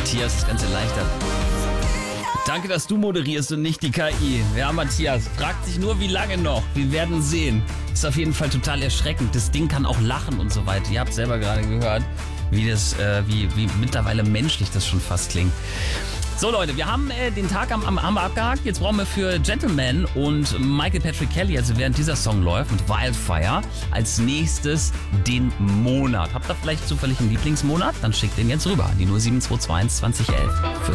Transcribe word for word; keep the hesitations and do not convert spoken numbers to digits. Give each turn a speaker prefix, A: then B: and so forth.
A: Matthias das Ganze erleichtert. Danke, dass du moderierst und nicht die K I. Ja, Matthias, fragt sich nur, wie lange noch. Wir werden sehen. Ist auf jeden Fall total erschreckend. Das Ding kann auch lachen und so weiter. Ihr habt selber gerade gehört, wie das, äh, wie, wie mittlerweile menschlich das schon fast klingt. So Leute, wir haben äh, den Tag am, am, haben wir abgehakt. Jetzt brauchen wir für Gentleman und Michael Patrick Kelly, also während dieser Song läuft, mit Wildfire, als nächstes den Monat. Habt ihr vielleicht zufällig einen Lieblingsmonat? Dann schickt den jetzt rüber. Die null sieben zwei zwei eins zwanzig elf.